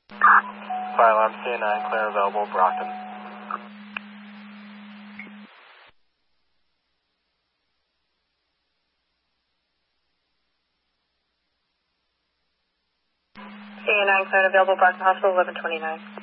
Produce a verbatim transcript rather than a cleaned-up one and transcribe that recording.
Fire alarm C A nine, clear available, Brockton. C A nine, clear available, Brockton Hospital, eleven twenty-nine.